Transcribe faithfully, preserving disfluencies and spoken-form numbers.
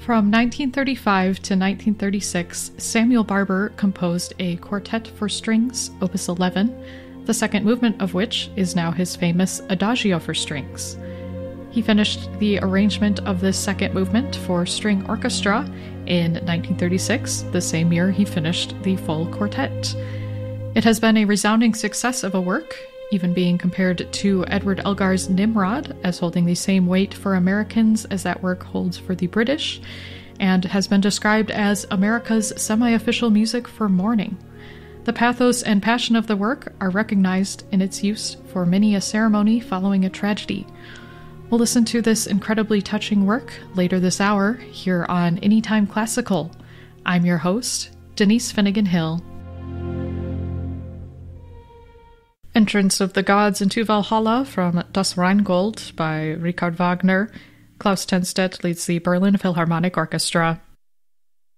From nineteen thirty-five to nineteen thirty-six, Samuel Barber composed a quartet for strings, Opus eleven, the second movement of which is now his famous Adagio for strings. He finished the arrangement of this second movement for string orchestra in nineteen thirty-six, the same year he finished the full quartet. It has been a resounding success of a work, even being compared to Edward Elgar's Nimrod as holding the same weight for Americans as that work holds for the British, and has been described as America's semi-official music for mourning. The pathos and passion of the work are recognized in its use for many a ceremony following a tragedy. We'll listen to this incredibly touching work later this hour here on Anytime Classical. I'm your host, Denise Finnegan Hill. Entrance of the Gods into Valhalla from Das Rheingold by Richard Wagner. Klaus Tenstedt leads the Berlin Philharmonic Orchestra.